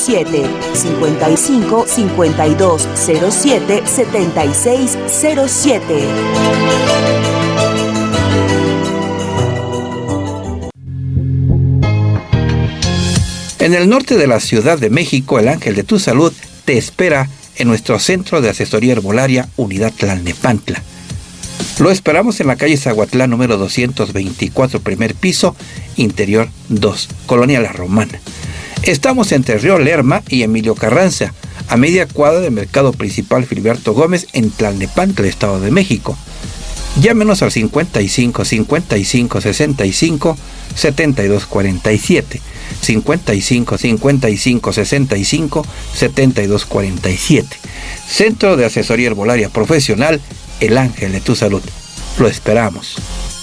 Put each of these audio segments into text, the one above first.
7607, 55 52 07 7607. En el norte de la Ciudad de México, el Ángel de tu Salud te espera en nuestro Centro de Asesoría Herbolaria Unidad Tlalnepantla. Lo esperamos en la calle Zaguatlán número 224, primer piso, interior 2, Colonia La Romana. Estamos entre Río Lerma y Emilio Carranza, a media cuadra del Mercado Principal Filiberto Gómez en Tlalnepantla, Estado de México. Llámenos al 55 55 65 72 47, 55 55 65 72 47. Centro de Asesoría Herbolaria Profesional, El Ángel de tu Salud. Lo esperamos.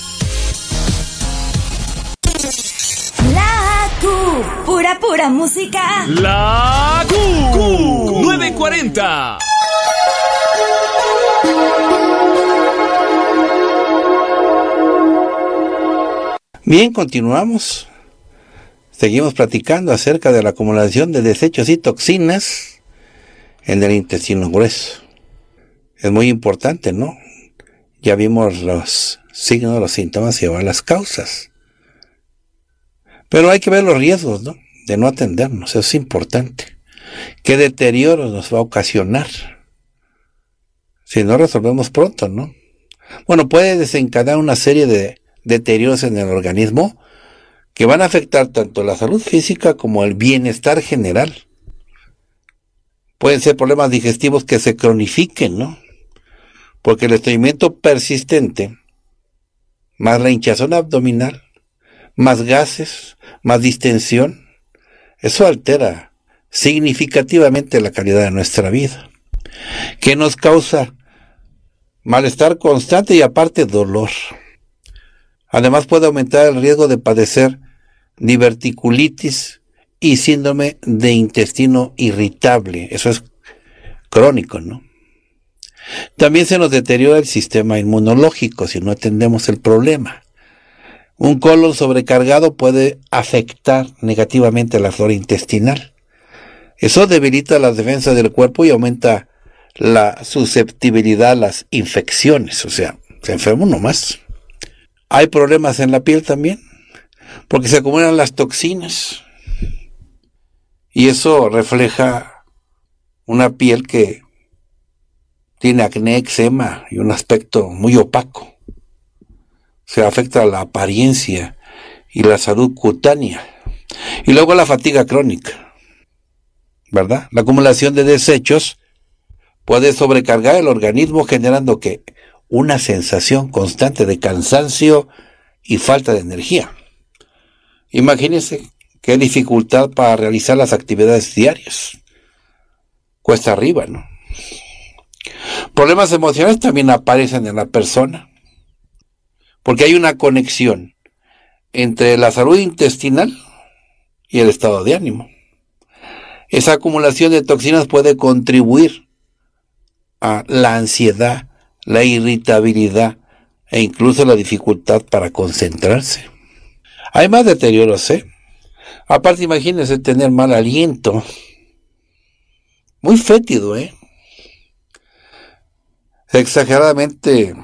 La Q, pura música. La Q 940. Bien, continuamos. Seguimos platicando acerca de la acumulación de desechos y toxinas en el intestino grueso. Es muy importante, ¿no? Ya vimos los signos, los síntomas y ahora las causas. Pero hay que ver los riesgos, ¿no? De no atendernos, eso es importante. ¿Qué deterioro nos va a ocasionar si no resolvemos pronto, no? Bueno, puede desencadenar una serie de deterioros en el organismo que van a afectar tanto la salud física como el bienestar general. Pueden ser problemas digestivos que se cronifiquen, ¿no? Porque el estreñimiento persistente, más la hinchazón abdominal, más gases, más distensión, eso altera significativamente la calidad de nuestra vida, que nos causa malestar constante y aparte dolor. Además puede aumentar el riesgo de padecer diverticulitis y síndrome de intestino irritable. Eso es crónico, ¿no? También se nos deteriora el sistema inmunológico si no atendemos el problema. Un colon sobrecargado puede afectar negativamente la flora intestinal. Eso debilita las defensas del cuerpo y aumenta la susceptibilidad a las infecciones. O sea, se enferma uno más. Hay problemas en la piel también, porque se acumulan las toxinas. Y eso refleja una piel que tiene acné, eczema y un aspecto muy opaco. Se afecta la apariencia y la salud cutánea. Y luego la fatiga crónica, ¿verdad? La acumulación de desechos puede sobrecargar el organismo generando que una sensación constante de cansancio y falta de energía. Imagínense qué dificultad para realizar las actividades diarias. Cuesta arriba, ¿no? Problemas emocionales también aparecen en la persona, porque hay una conexión entre la salud intestinal y el estado de ánimo. Esa acumulación de toxinas puede contribuir a la ansiedad, la irritabilidad e incluso la dificultad para concentrarse. Hay más deterioros, ¿eh? Aparte, imagínense tener mal aliento, muy fétido, exageradamente,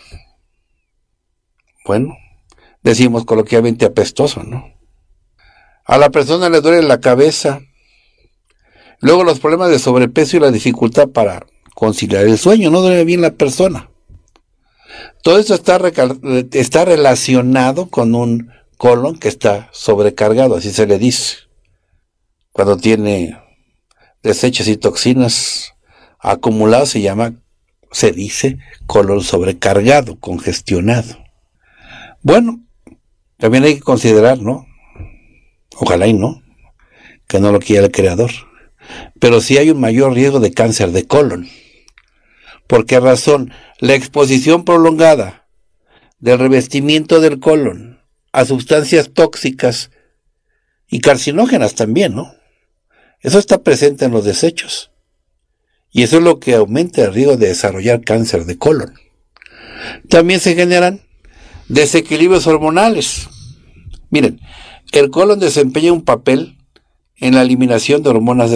bueno, decimos coloquialmente apestoso, ¿no? A la persona le duele la cabeza. Luego los problemas de sobrepeso y la dificultad para conciliar el sueño, no duerme bien la persona. Todo esto está relacionado con un colon que está sobrecargado, así se le dice. Cuando tiene desechos y toxinas acumulados se dice colon sobrecargado, congestionado. Bueno, también hay que considerar, ¿no? Ojalá y no, que no lo quiera el creador. Pero sí hay un mayor riesgo de cáncer de colon. ¿Por qué razón? La exposición prolongada del revestimiento del colon a sustancias tóxicas y carcinógenas también, ¿no? Eso está presente en los desechos. Y eso es lo que aumenta el riesgo de desarrollar cáncer de colon. También se generan desequilibrios hormonales. Miren, el colon desempeña un papel en la eliminación de hormonas